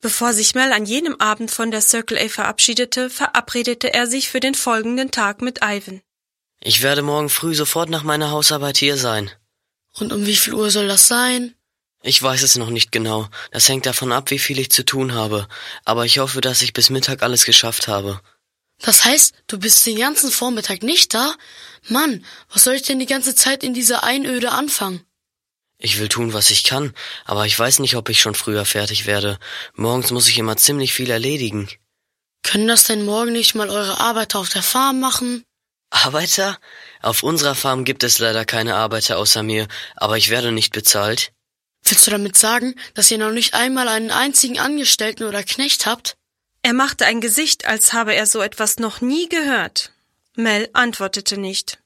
Bevor sich Mel an jenem Abend von der Circle A verabschiedete, verabredete er sich für den folgenden Tag mit Ivan. Ich werde morgen früh sofort nach meiner Hausarbeit hier sein. Und um wie viel Uhr soll das sein? Ich weiß es noch nicht genau. Das hängt davon ab, wie viel ich zu tun habe. Aber ich hoffe, dass ich bis Mittag alles geschafft habe. Das heißt, du bist den ganzen Vormittag nicht da? Mann, was soll ich denn die ganze Zeit in dieser Einöde anfangen? Ich will tun, was ich kann, aber ich weiß nicht, ob ich schon früher fertig werde. Morgens muss ich immer ziemlich viel erledigen. Können das denn morgen nicht mal eure Arbeiter auf der Farm machen? Arbeiter? Auf unserer Farm gibt es leider keine Arbeiter außer mir, aber ich werde nicht bezahlt. Willst du damit sagen, dass ihr noch nicht einmal einen einzigen Angestellten oder Knecht habt? Er machte ein Gesicht, als habe er so etwas noch nie gehört. Mel antwortete nicht.